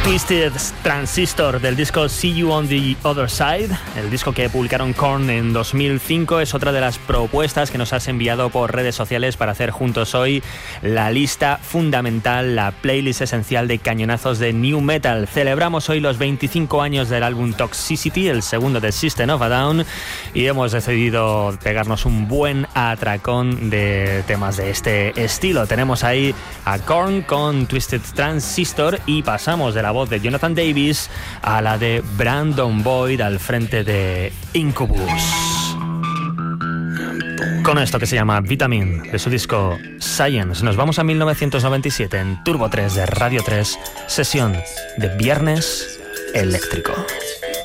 Twisted Transistor del disco See You on the Other Side, el disco que publicaron Korn en 2005, es otra de las propuestas que nos has enviado por redes sociales para hacer juntos hoy la lista fundamental, la playlist esencial de cañonazos de New Metal. Celebramos hoy los 25 años del álbum Toxicity, el segundo de System of a Down, y hemos decidido pegarnos un buen atracón de temas de este estilo. Tenemos ahí a Korn con Twisted Transistor y pasamos de la voz de Jonathan Davis a la de Brandon Boyd al frente de Incubus. Con esto que se llama Vitamin, de su disco Science, nos vamos a 1997 en Turbo 3 de Radio 3, sesión de Viernes Eléctrico.